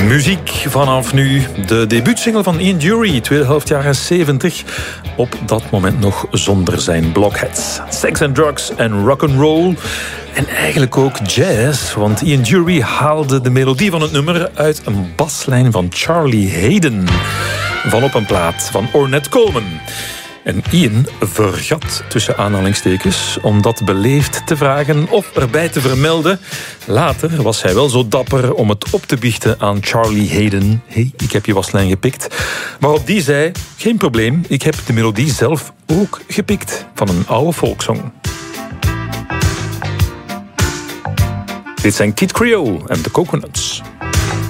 Muziek vanaf nu. De debuutsingle van Ian Dury, tweede helft jaren 70. Op dat moment nog zonder zijn Blockheads. Sex and drugs en rock'n'roll. En eigenlijk ook jazz, want Ian Dury haalde de melodie van het nummer uit een baslijn van Charlie Haden. Van op een plaat van Ornette Coleman. En Ian vergat, tussen aanhalingstekens, om dat beleefd te vragen of erbij te vermelden. Later was hij wel zo dapper om het op te biechten aan Charlie Haden. Hey, ik heb je waslijn gepikt. Waarop die zei, geen probleem, ik heb de melodie zelf ook gepikt van een oude folksong. Dit zijn Kid Creole en de Coconuts.